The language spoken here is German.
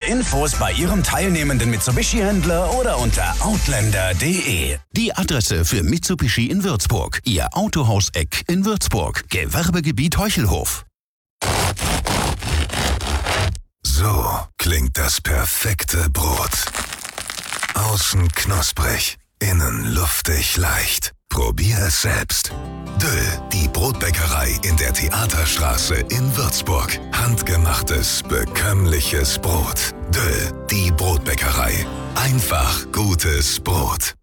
Infos bei Ihrem teilnehmenden Mitsubishi-Händler oder unter outlander.de. Die Adresse für Mitsubishi in Würzburg. Ihr Autohaus-Eck in Würzburg. Gewerbegebiet Heuchelhof. So klingt das perfekte Brot. Außen knusprig, innen luftig leicht. Probier es selbst. Döll, die Brotbäckerei in der Theaterstraße in Würzburg. Handgemachtes, bekömmliches Brot. Döll, die Brotbäckerei. Einfach gutes Brot.